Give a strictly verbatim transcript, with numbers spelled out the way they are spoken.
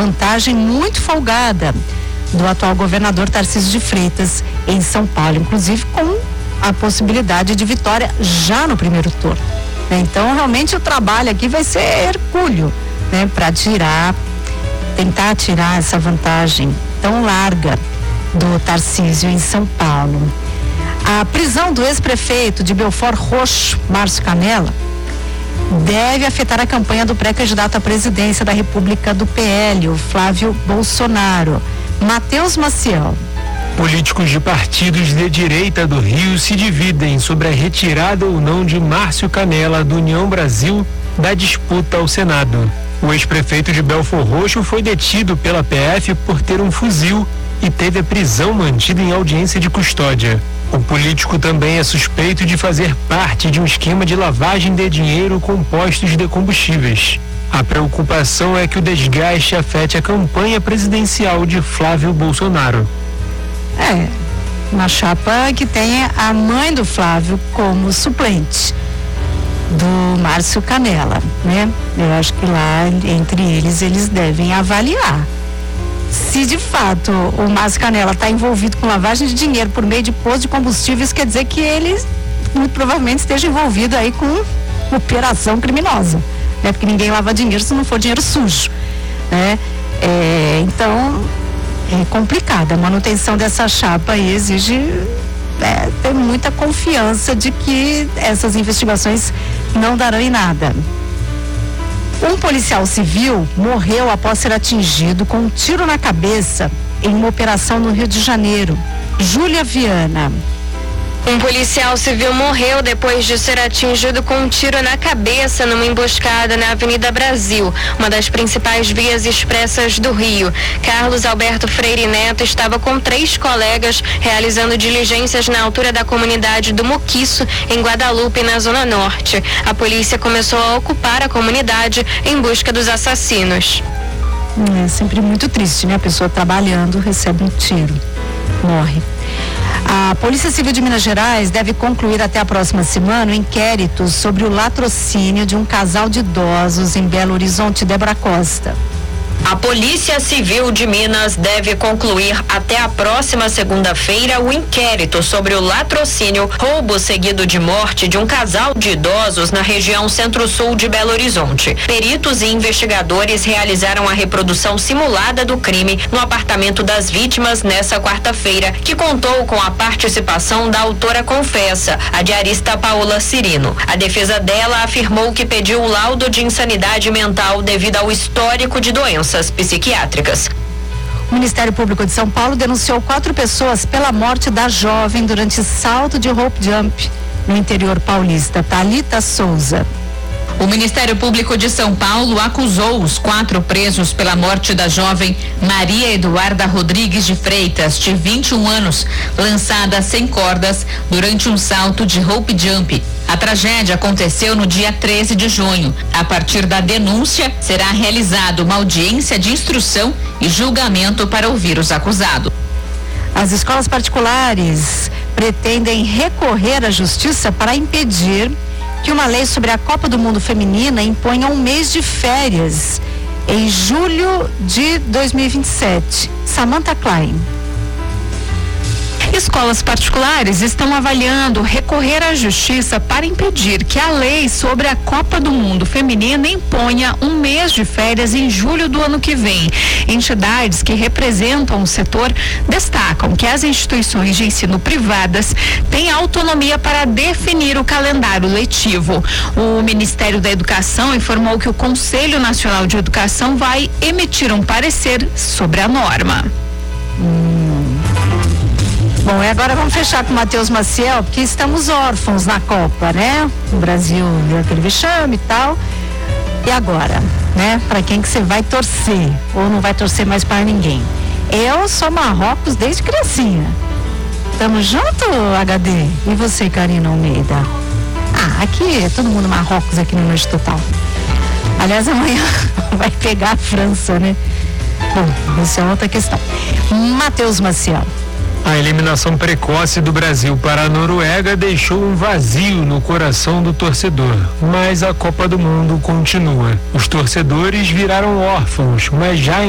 vantagem muito folgada do atual governador Tarcísio de Freitas em São Paulo, inclusive com a possibilidade de vitória já no primeiro turno. Então, realmente, o trabalho aqui vai ser hercúleo, né, para tirar, tentar tirar essa vantagem tão larga do Tarcísio em São Paulo. A prisão do ex-prefeito de Belford Roxo, Márcio Canela, deve afetar a campanha do pré-candidato à presidência da República do P L, o Flávio Bolsonaro. Matheus Maciel. Políticos de partidos de direita do Rio se dividem sobre a retirada ou não de Márcio Canela do União Brasil da disputa ao Senado. O ex-prefeito de Belford Roxo foi detido pela P F por ter um fuzil e teve a prisão mantida em audiência de custódia. O político também é suspeito de fazer parte de um esquema de lavagem de dinheiro com postos de combustíveis. A preocupação é que o desgaste afete a campanha presidencial de Flávio Bolsonaro. É, uma chapa que tem a mãe do Flávio como suplente do Márcio Canela, né? Eu acho que lá, entre eles, eles devem avaliar se de fato o Márcio Canela está envolvido com lavagem de dinheiro por meio de postos de combustíveis. Quer dizer que ele muito provavelmente esteja envolvido aí com operação criminosa, né? Porque ninguém lava dinheiro se não for dinheiro sujo, né? É, então é complicado. A manutenção dessa chapa aí exige é, ter muita confiança de que essas investigações não darão em nada. Um policial civil morreu após ser atingido com um tiro na cabeça em uma operação no Rio de Janeiro. Júlia Viana. Um policial civil morreu depois de ser atingido com um tiro na cabeça numa emboscada na Avenida Brasil, uma das principais vias expressas do Rio. Carlos Alberto Freire Neto estava com três colegas realizando diligências na altura da comunidade do Moquiço, em Guadalupe, na Zona Norte. A polícia começou a ocupar a comunidade em busca dos assassinos. É sempre muito triste, né? A pessoa trabalhando recebe um tiro, morre. A Polícia Civil de Minas Gerais deve concluir até a próxima semana o inquérito sobre o latrocínio de um casal de idosos em Belo Horizonte. Débora Costa. A Polícia Civil de Minas deve concluir até a próxima segunda-feira o inquérito sobre o latrocínio, roubo seguido de morte de um casal de idosos na região centro-sul de Belo Horizonte. Peritos e investigadores realizaram a reprodução simulada do crime no apartamento das vítimas nessa quarta-feira, que contou com a participação da autora confessa, a diarista Paola Cirino. A defesa dela afirmou que pediu o laudo de insanidade mental devido ao histórico de doenças psiquiátricas. O Ministério Público de São Paulo denunciou quatro pessoas pela morte da jovem durante salto de rope jump no interior paulista. Thalita Souza. O Ministério Público de São Paulo acusou os quatro presos pela morte da jovem Maria Eduarda Rodrigues de Freitas, de vinte e um anos, lançada sem cordas durante um salto de rope jump. A tragédia aconteceu no dia treze de junho. A partir da denúncia, será realizada uma audiência de instrução e julgamento para ouvir os acusados. As escolas particulares pretendem recorrer à justiça para impedir que uma lei sobre a Copa do Mundo Feminina imponha um mês de férias em julho de dois mil e vinte e sete. Samantha Klein. Escolas particulares estão avaliando recorrer à justiça para impedir que a lei sobre a Copa do Mundo Feminina imponha um mês de férias em julho do ano que vem. Entidades que representam o setor destacam que as instituições de ensino privadas têm autonomia para definir o calendário letivo. O Ministério da Educação informou que o Conselho Nacional de Educação vai emitir um parecer sobre a norma. Hum. Bom, e agora vamos fechar com o Matheus Maciel, porque estamos órfãos na Copa, né? O Brasil deu aquele vexame e tal. E agora, né? Para quem que você vai torcer? Ou não vai torcer mais para ninguém? Eu sou Marrocos desde criancinha. Tamo junto, H D? E você, Karina Almeida? Ah, aqui é todo mundo Marrocos aqui no Noite Total. Aliás, amanhã vai pegar a França, né? Bom, essa é outra questão. Matheus Maciel. A eliminação precoce do Brasil para a Noruega deixou um vazio no coração do torcedor, mas a Copa do Mundo continua. Os torcedores viraram órfãos, mas já